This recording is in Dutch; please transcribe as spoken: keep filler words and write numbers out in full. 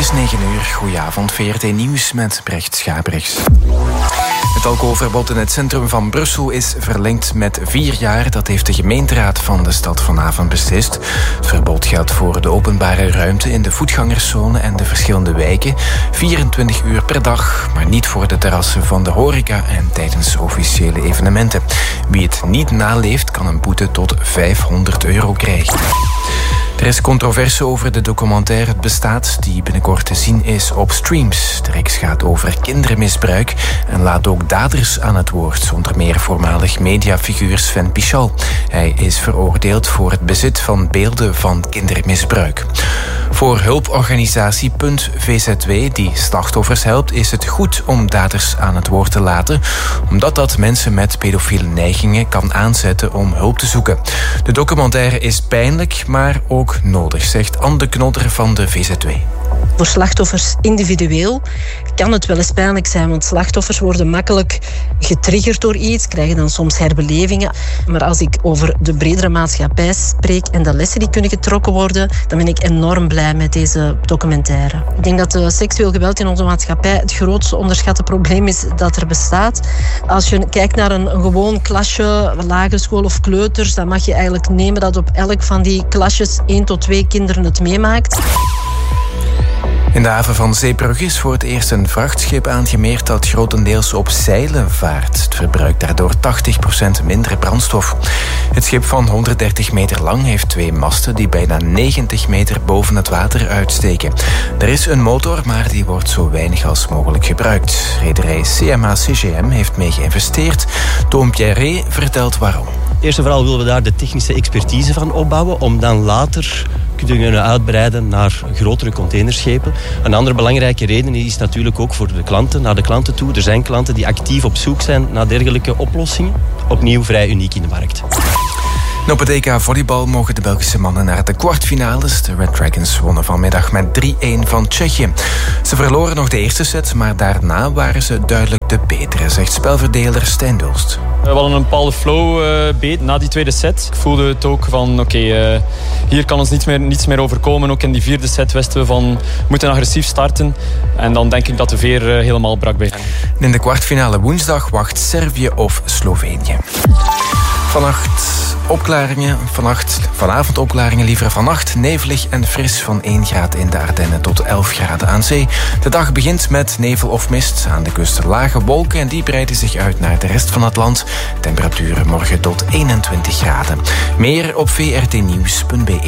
is negen uur. Goedenavond, V R T Nieuws met Brecht Schabrichs. Het alcoholverbod in het centrum van Brussel is verlengd met vier jaar. Dat heeft de gemeenteraad van de stad vanavond beslist. Het verbod geldt voor de openbare ruimte in de voetgangerszone en de verschillende wijken. vierentwintig uur per dag, maar niet voor de terrassen van de horeca en tijdens officiële evenementen. Wie het niet naleeft, kan een boete tot vijfhonderd euro krijgen. Er is controverse over de documentaire Het Bestaat, die binnenkort te zien is op streams. De reeks gaat over kindermisbruik en laat ook daders aan het woord, onder meer voormalig mediafiguur Sven Pichal. Hij is veroordeeld voor het bezit van beelden van kindermisbruik. Voor hulporganisatie .V Z W, die slachtoffers helpt, is het goed om daders aan het woord te laten, omdat dat mensen met pedofiele neigingen kan aanzetten om hulp te zoeken. De documentaire is pijnlijk, maar ook nodig, zegt Anne de Knodder van de V Z W. Voor slachtoffers individueel kan het wel eens pijnlijk zijn, want slachtoffers worden makkelijk getriggerd door iets, krijgen dan soms herbelevingen. Maar als ik over de bredere maatschappij spreek en de lessen die kunnen getrokken worden, dan ben ik enorm blij met deze documentaire. Ik denk dat de seksueel geweld in onze maatschappij het grootste onderschatte probleem is dat er bestaat. Als je kijkt naar een, een gewoon klasje, lagere school of kleuters, dan mag je eigenlijk nemen dat op elk van die klasjes één tot twee kinderen het meemaakt. In de haven van Zeebrugge is voor het eerst een vrachtschip aangemeerd dat grotendeels op zeilen vaart. Het verbruikt daardoor tachtig procent minder brandstof. Het schip van honderddertig meter lang heeft twee masten die bijna negentig meter boven het water uitsteken. Er is een motor, maar die wordt zo weinig als mogelijk gebruikt. Rederij C M A C G M heeft mee geïnvesteerd. Toon Pierret vertelt waarom. Eerst en vooral willen we daar de technische expertise van opbouwen om dan later te kunnen uitbreiden naar grotere containerschepen. Een andere belangrijke reden is natuurlijk ook voor de klanten, naar de klanten toe. Er zijn klanten die actief op zoek zijn naar dergelijke oplossingen. Opnieuw vrij uniek in de markt. En op het E K volleybal mogen de Belgische mannen naar de kwartfinales. De Red Dragons wonnen vanmiddag met drie-een van Tsjechië. Ze verloren nog de eerste set, maar daarna waren ze duidelijk de betere, zegt spelverdeler Stijn Dulst. We hadden een bepaalde flow uh, beet na die tweede set. Ik voelde het ook van, oké, okay, uh, hier kan ons niets meer, niets meer overkomen. Ook in die vierde set wisten we van, we moeten agressief starten. En dan denk ik dat de veer uh, helemaal brak bij hen. In de kwartfinale woensdag wacht Servië of Slovenië. Vannacht opklaringen, vannacht, vanavond opklaringen liever vannacht. Nevelig en fris van één graad in de Ardennen tot elf graden aan zee. De dag begint met nevel of mist. Aan de kust lage wolken en die breiden zich uit naar de rest van het land. Temperaturen morgen tot eenentwintig graden. Meer op v r t nieuws punt b e.